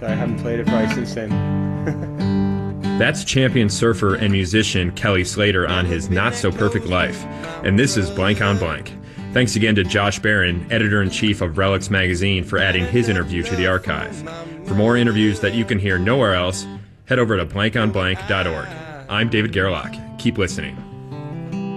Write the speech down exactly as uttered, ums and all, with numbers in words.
so I haven't played it probably since then. That's champion surfer and musician Kelly Slater on his not-so-perfect life. And this is Blank on Blank. Thanks again to Josh Barron, editor-in-chief of Relics Magazine, for adding his interview to the archive. For more interviews that you can hear nowhere else, head over to blank on blank dot org. I'm David Gerlach. Keep listening.